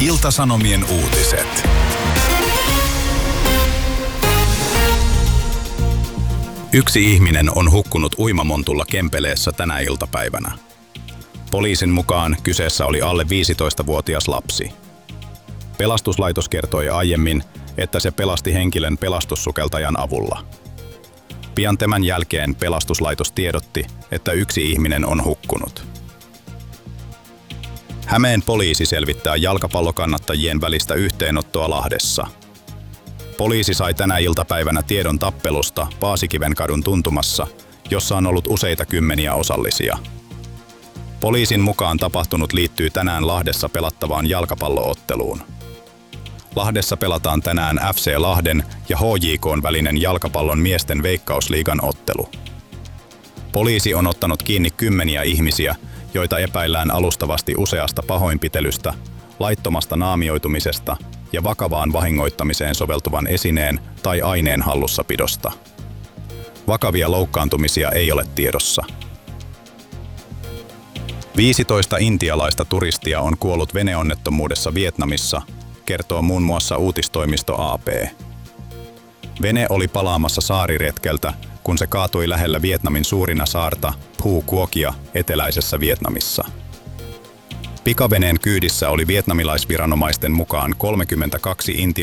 Ilta-Sanomien uutiset. Yksi ihminen on hukkunut uimamontulla Kempeleessä tänä iltapäivänä. Poliisin mukaan kyseessä oli alle 15-vuotias lapsi. Pelastuslaitos kertoi aiemmin, että se pelasti henkilön pelastussukeltajan avulla. Pian tämän jälkeen pelastuslaitos tiedotti, että yksi ihminen on hukkunut. Hämeen poliisi selvittää jalkapallokannattajien välistä yhteenottoa Lahdessa. Poliisi sai tänä iltapäivänä tiedon tappelusta Paasikivenkadun tuntumassa, jossa on ollut useita kymmeniä osallisia. Poliisin mukaan tapahtunut liittyy tänään Lahdessa pelattavaan jalkapallootteluun. Lahdessa pelataan tänään FC Lahden ja HJK:n välinen jalkapallon miesten Veikkausliigan ottelu. Poliisi on ottanut kiinni kymmeniä ihmisiä, joita epäillään alustavasti useasta pahoinpitelystä, laittomasta naamioitumisesta ja vakavaan vahingoittamiseen soveltuvan esineen tai aineen hallussapidosta. Vakavia loukkaantumisia ei ole tiedossa. 15 intialaista turistia on kuollut veneonnettomuudessa Vietnamissa, kertoo muun muassa uutistoimisto AP. Vene oli palaamassa saariretkeltä, kun se kaatui lähellä Vietnamin suurina saarta Phu Quocia eteläisessä Vietnamissa. Pikaveneen kyydissä oli vietnamilaisviranomaisten mukaan 32 intialaista